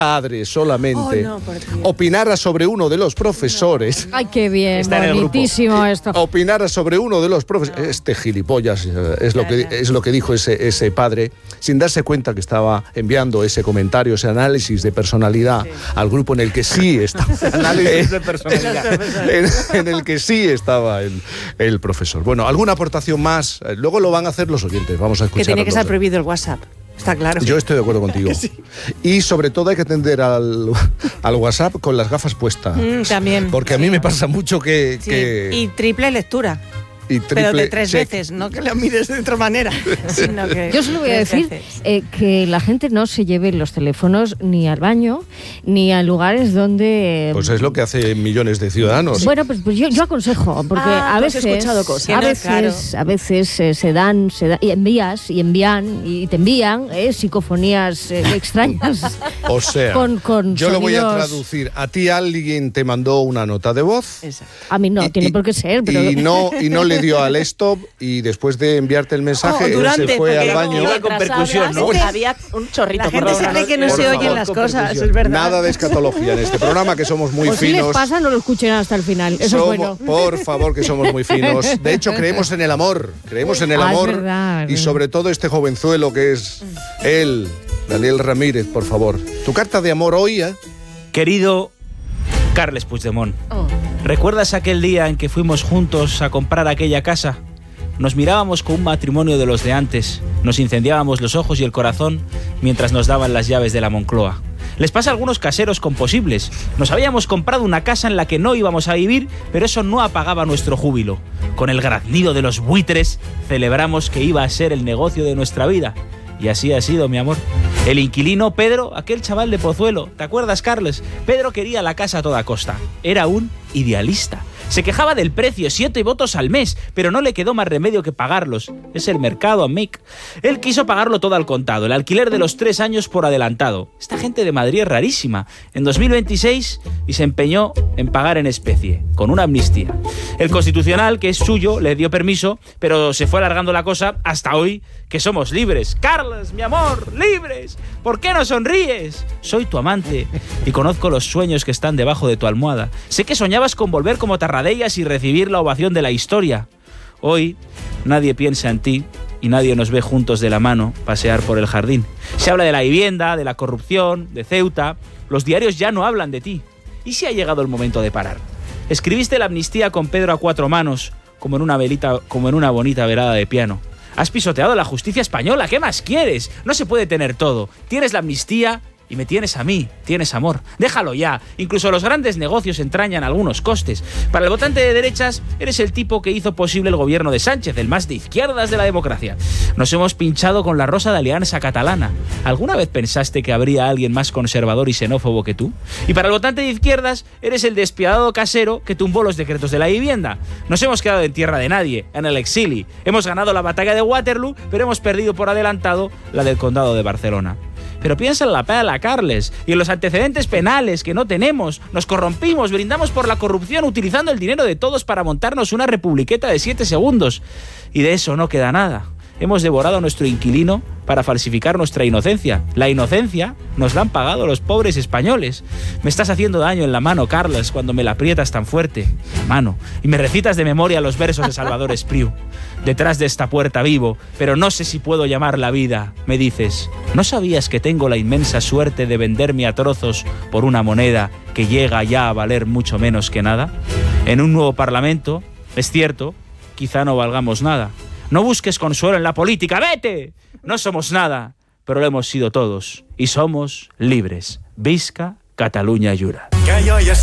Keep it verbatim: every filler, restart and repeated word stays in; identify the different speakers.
Speaker 1: padre solamente
Speaker 2: oh, no,
Speaker 1: opinara sobre uno de los profesores.
Speaker 3: Ay, qué bien, bonitísimo esto.
Speaker 1: Opinara sobre uno de los profesores. No. Este gilipollas es lo que es lo que dijo ese, ese padre, sin darse cuenta que estaba enviando ese comentario, ese análisis de personalidad sí. al grupo en el que sí estaba.
Speaker 4: Análisis de personalidad.
Speaker 1: En, en el que sí estaba el, el profesor. Bueno, ¿alguna aportación más? Luego lo van a hacer los oyentes. Vamos a escuchar.
Speaker 2: Que tiene que estar prohibido el WhatsApp. Está claro.
Speaker 1: Yo estoy de acuerdo contigo. Sí. Y sobre todo hay que atender al, al WhatsApp con las gafas puestas.
Speaker 2: Mm, también.
Speaker 1: Porque a mí me pasa mucho que...
Speaker 2: Sí.
Speaker 1: que...
Speaker 2: Y triple lectura.
Speaker 1: Y triple
Speaker 2: pero de tres
Speaker 1: check.
Speaker 2: veces, no que lo mires de otra manera. Sino que
Speaker 3: yo solo voy a decir eh, que la gente no se lleve los teléfonos ni al baño ni a lugares donde... Eh,
Speaker 1: pues es lo que hacen millones de ciudadanos.
Speaker 3: Bueno, pues, pues yo, yo aconsejo, porque
Speaker 2: ah,
Speaker 3: a veces,
Speaker 2: escuchado cosas.
Speaker 3: a veces, claro. a veces eh, se dan, se da, y envías y envían y te envían eh, psicofonías eh, extrañas.
Speaker 1: O sea,
Speaker 3: con, con
Speaker 1: yo
Speaker 3: sonidos...
Speaker 1: lo voy a traducir. A ti alguien te mandó una nota de voz.
Speaker 2: Exacto.
Speaker 3: A mí no,
Speaker 1: y,
Speaker 3: tiene
Speaker 1: y,
Speaker 3: por qué ser. Pero...
Speaker 1: Y no, y no le dio al stop y después de enviarte el mensaje,
Speaker 2: oh, durante,
Speaker 1: él se fue al baño.
Speaker 4: Iba con percusión, ¿no?
Speaker 2: Había un chorrito. La gente se cree que no
Speaker 1: por
Speaker 2: se
Speaker 1: favor,
Speaker 2: oyen las cosas, es verdad.
Speaker 1: Nada de escatología en este programa, que somos muy
Speaker 3: o
Speaker 1: finos.
Speaker 3: Si les pasa, no lo escuchen hasta el final. Eso
Speaker 1: somos,
Speaker 3: es bueno.
Speaker 1: Por favor, que somos muy finos. De hecho, creemos en el amor. Creemos en el
Speaker 3: ah,
Speaker 1: amor.
Speaker 3: Es verdad,
Speaker 1: y sobre todo este jovenzuelo que es él, Daniel Ramírez, por favor. Tu carta de amor hoy, ¿eh?
Speaker 4: Querido Carles Puigdemont, oh. ¿recuerdas aquel día en que fuimos juntos a comprar aquella casa? Nos mirábamos con un matrimonio de los de antes, nos incendiábamos los ojos y el corazón mientras nos daban las llaves de la Moncloa. Les pasa a algunos caseros con posibles. Nos habíamos comprado una casa en la que no íbamos a vivir, pero eso no apagaba nuestro júbilo. Con el graznido de los buitres celebramos que iba a ser el negocio de nuestra vida. Y así ha sido, mi amor. El inquilino, Pedro, aquel chaval de Pozuelo, ¿te acuerdas, Carles? Pedro quería la casa a toda costa. Era un idealista. Se quejaba del precio, siete votos al mes, pero no le quedó más remedio que pagarlos. Es el mercado, amic. Él quiso pagarlo todo al contado, el alquiler de los tres años por adelantado. Esta gente de Madrid es rarísima. En dos mil veintiséis y se empeñó en pagar en especie, con una amnistía. El Constitucional, que es suyo, le dio permiso, pero se fue alargando la cosa hasta hoy, que somos libres. Carles, mi amor, libres. ¿Por qué no sonríes? Soy tu amante y conozco los sueños que están debajo de tu almohada. Sé que soñabas con volver como Tarradellas y recibir la ovación de la historia. Hoy nadie piensa en ti y nadie nos ve juntos de la mano pasear por el jardín. Se habla de la vivienda, de la corrupción, de Ceuta. Los diarios ya no hablan de ti. ¿Y si ha llegado el momento de parar? Escribiste la amnistía con Pedro a cuatro manos, como en una velita, como en una bonita velada de piano. Has pisoteado la justicia española. ¿Qué más quieres? No se puede tener todo. Tienes la amnistía y me tienes a mí. Tienes amor. Déjalo ya. Incluso los grandes negocios entrañan algunos costes. Para el votante de derechas, eres el tipo que hizo posible el gobierno de Sánchez, el más de izquierdas de la democracia. Nos hemos pinchado con la rosa de alianza catalana. ¿Alguna vez pensaste que habría alguien más conservador y xenófobo que tú? Y para el votante de izquierdas, eres el despiadado casero que tumbó los decretos de la vivienda. Nos hemos quedado en tierra de nadie, en el exili. Hemos ganado la batalla de Waterloo, pero hemos perdido por adelantado la del condado de Barcelona. Pero piensa en la pala, Carles, y en los antecedentes penales que no tenemos. Nos corrompimos, brindamos por la corrupción utilizando el dinero de todos para montarnos una republiqueta de siete segundos. Y de eso no queda nada. Hemos devorado a nuestro inquilino para falsificar nuestra inocencia. La inocencia nos la han pagado los pobres españoles. Me estás haciendo daño en la mano, Carles, cuando me la aprietas tan fuerte. La mano. Y me recitas de memoria los versos de Salvador Espriu. Detrás de esta puerta vivo, pero no sé si puedo llamarla vida. Me dices, ¿no sabías que tengo la inmensa suerte de venderme a trozos por una moneda que llega ya a valer mucho menos que nada? En un nuevo parlamento, es cierto, quizá no valgamos nada. No busques consuelo en la política, ¡vete! No somos nada, pero lo hemos sido todos. Y somos libres. Visca Catalunya Jura.